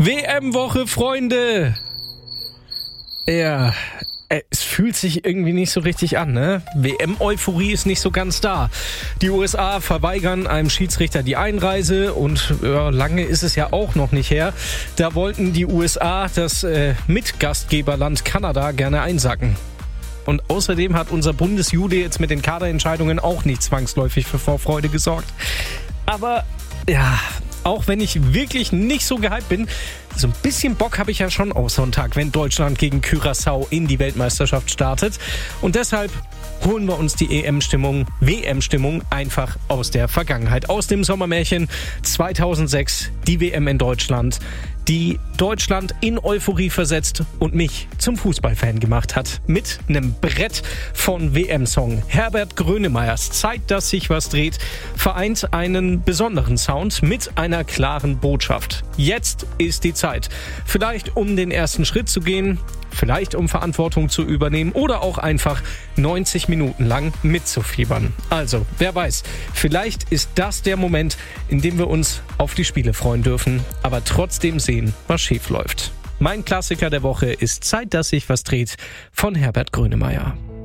WM-Woche, Freunde! Ja, es fühlt sich irgendwie nicht so richtig an, ne? WM-Euphorie ist nicht so ganz da. Die USA verweigern einem Schiedsrichter die Einreise und lange ist es ja auch noch nicht her. Da wollten die USA das Mitgastgeberland Kanada gerne einsacken. Und außerdem hat unser Bundesjude jetzt mit den Kaderentscheidungen auch nicht zwangsläufig für Vorfreude gesorgt. Aber ja, auch wenn ich wirklich nicht so gehypt bin, so ein bisschen Bock habe ich ja schon auf Sonntag, wenn Deutschland gegen Curaçao in die Weltmeisterschaft startet. Und deshalb holen wir uns die WM-Stimmung einfach aus der Vergangenheit. Aus dem Sommermärchen 2006, die WM in Deutschland, die Deutschland in Euphorie versetzt und mich zum Fußballfan gemacht hat. Mit einem Brett von WM-Song. Herbert Grönemeyers Zeit, dass sich was dreht, vereint einen besonderen Sound mit einer klaren Botschaft. Jetzt ist die Zeit. Vielleicht um den ersten Schritt zu gehen, vielleicht um Verantwortung zu übernehmen oder auch einfach 90 Minuten lang mitzufiebern. Also, wer weiß, vielleicht ist das der Moment, in dem wir uns auf die Spiele freuen dürfen, aber trotzdem sehen, was schief läuft. Mein Klassiker der Woche ist Zeit, dass sich was dreht von Herbert Grönemeyer.